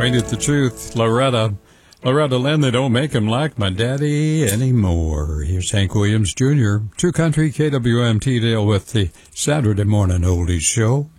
Ain't it the truth? Loretta Lynn, they don't make him like my daddy anymore. Here's Hank Williams Jr., True Country KWMT Dale with the Saturday Morning Oldies Show.